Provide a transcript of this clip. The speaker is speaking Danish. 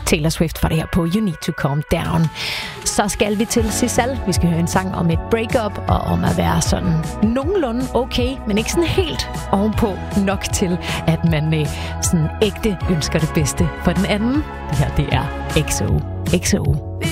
Taylor Swift var det her på You Need to Calm Down. Så skal vi til Sissal. Vi skal høre en sang om et breakup og om at være sådan nogenlunde okay, men ikke sådan helt ovenpå nok til, at man sådan ægte ønsker det bedste for den anden. Det her, det er XO. XO.